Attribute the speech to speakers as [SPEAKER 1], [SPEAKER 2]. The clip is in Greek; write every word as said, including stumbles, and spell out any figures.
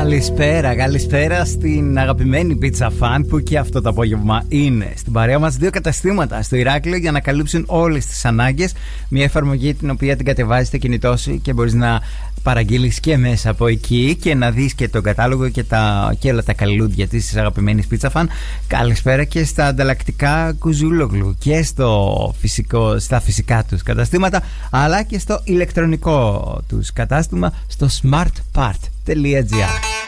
[SPEAKER 1] Καλησπέρα, καλησπέρα στην αγαπημένη Pizza Fan που και αυτό το απόγευμα είναι στην παρέα μας. Δύο καταστήματα στο Ηράκλειο για να καλύψουν όλες τις ανάγκες. Μια εφαρμογή την οποία την κατεβάζεις στο κινητό σου και μπορείς να παραγγείλεις και μέσα από εκεί και να δεις και τον κατάλογο και, τα, και όλα τα καλούδια της αγαπημένης Pizza Fan. Καλησπέρα και στα ανταλλακτικά Κουζούλογλου και στο φυσικό, στα φυσικά τους καταστήματα, αλλά και στο ηλεκτρονικό τους κατάστημα στο smartpart.gr.